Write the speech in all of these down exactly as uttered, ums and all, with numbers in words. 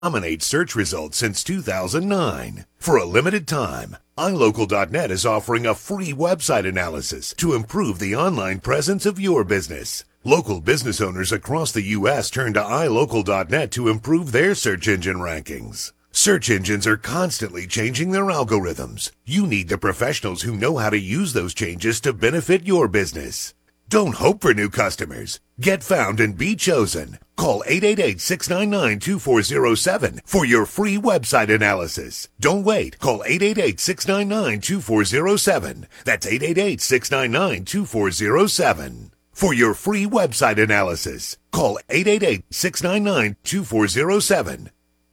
dominate search results since two thousand nine. For a limited time, i local dot net is offering a free website analysis to improve the online presence of your business. Local business owners across the U S turn to i local dot net to improve their search engine rankings. Search engines are constantly changing their algorithms. You need the professionals who know how to use those changes to benefit your business. Don't hope for new customers. Get found and be chosen. Call eight eight eight, six nine nine, two four zero seven for your free website analysis. Don't wait. Call eight eight eight, six nine nine, two four zero seven. That's eight eight eight, six nine nine, two four zero seven. For your free website analysis, call eight eight eight, six nine nine, two four zero seven.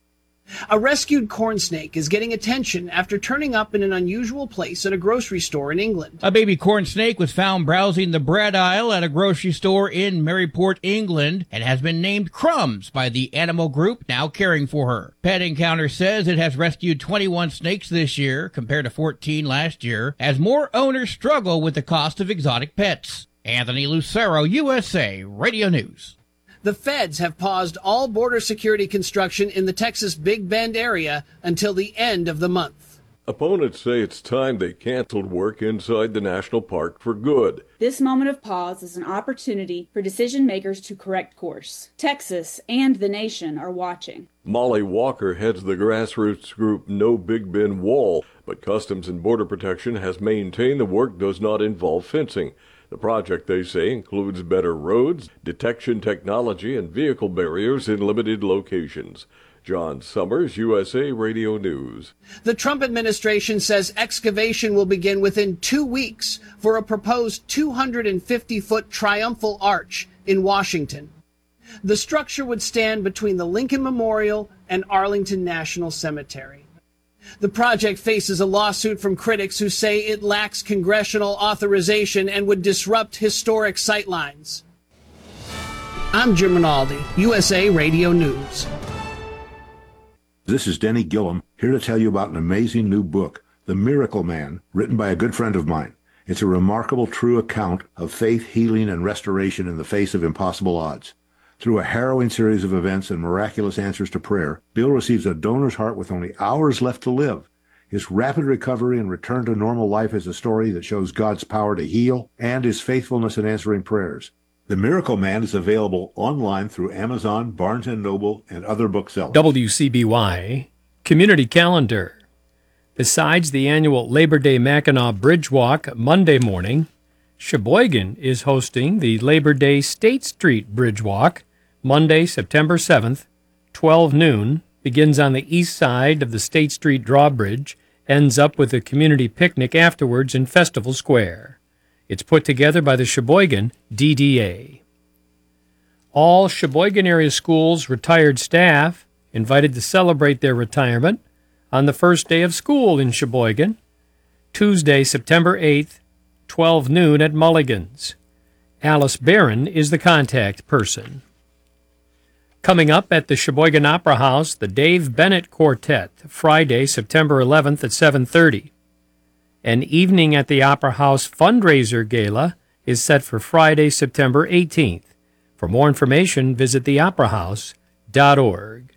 A rescued corn snake is getting attention after turning up in an unusual place at a grocery store in England. A baby corn snake was found browsing the bread aisle at a grocery store in Maryport, England, and has been named Crumbs by the animal group now caring for her. Pet Encounter says it has rescued twenty-one snakes this year, compared to fourteen last year, as more owners struggle with the cost of exotic pets. Anthony Lucero, U S A Radio News. The feds have paused all border security construction in the Texas Big Bend area until the end of the month. Opponents say it's time they canceled work inside the national park for good. This moment of pause is an opportunity for decision makers to correct course. Texas and the nation are watching. Molly Walker heads the grassroots group No Big Bend Wall, but Customs and Border Protection has maintained the work does not involve fencing. The project, they say, includes better roads, detection technology, and vehicle barriers in limited locations. John Summers, U S A Radio News. The Trump administration says excavation will begin within two weeks for a proposed two hundred fifty foot triumphal arch in Washington. The structure would stand between the Lincoln Memorial and Arlington National Cemetery. The project faces a lawsuit from critics who say it lacks congressional authorization and would disrupt historic sightlines. I'm Jim Rinaldi, U S A Radio News. This is Denny Gillum, here to tell you about an amazing new book, The Miracle Man, written by a good friend of mine. It's a remarkable, true account of faith, healing, and restoration in the face of impossible odds. Through a harrowing series of events and miraculous answers to prayer, Bill receives a donor's heart with only hours left to live. His rapid recovery and return to normal life is a story that shows God's power to heal and his faithfulness in answering prayers. The Miracle Man is available online through Amazon, Barnes and Noble, and other booksellers. W C B Y Community Calendar. Besides the annual Labor Day Mackinac Bridge Walk Monday morning, Sheboygan is hosting the Labor Day State Street Bridge Walk Monday, September seventh, twelve noon, begins on the east side of the State Street Drawbridge, ends up with a community picnic afterwards in Festival Square. It's put together by the Sheboygan D D A. All Sheboygan area schools' retired staff invited to celebrate their retirement on the first day of school in Sheboygan, Tuesday, September eighth, twelve noon at Mulligan's. Alice Barron is the contact person. Coming up at the Sheboygan Opera House, the Dave Bennett Quartet, Friday, September eleventh at seven thirty. An evening at the Opera House fundraiser gala is set for Friday, September eighteenth. For more information, visit the opera house dot org.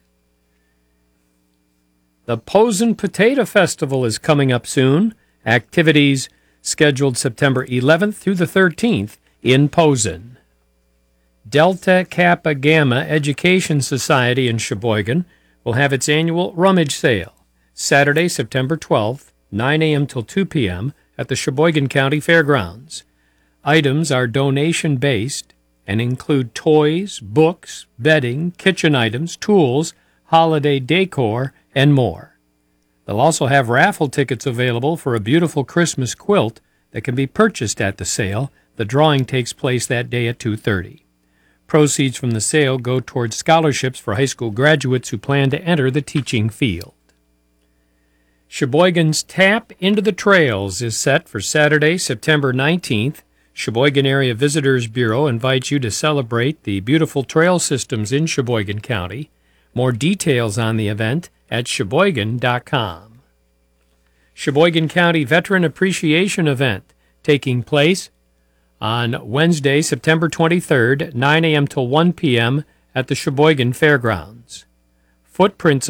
The Posen Potato Festival is coming up soon. Activities scheduled September eleventh through the thirteenth in Posen. Delta Kappa Gamma Education Society in Sheboygan will have its annual rummage sale Saturday, September twelfth, nine a.m. till two p.m. at the Sheboygan County Fairgrounds. Items are donation-based and include toys, books, bedding, kitchen items, tools, holiday decor, and more. They'll also have raffle tickets available for a beautiful Christmas quilt that can be purchased at the sale. The drawing takes place that day at two thirty. Proceeds from the sale go towards scholarships for high school graduates who plan to enter the teaching field. Sheboygan's Tap into the Trails is set for Saturday, September nineteenth. Sheboygan Area Visitors Bureau invites you to celebrate the beautiful trail systems in Sheboygan County. More details on the event at sheboygan dot com. Sheboygan County Veteran Appreciation Event taking place on Wednesday, September twenty-third, nine a.m. till one p.m. at the Sheboygan Fairgrounds. footprints